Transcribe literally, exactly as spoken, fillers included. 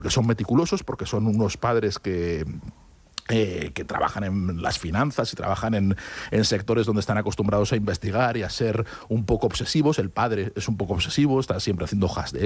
porque son meticulosos, porque son unos padres que... Eh, que trabajan en las finanzas y trabajan en, en sectores donde están acostumbrados a investigar y a ser un poco obsesivos. El padre es un poco obsesivo, está siempre haciendo hojas de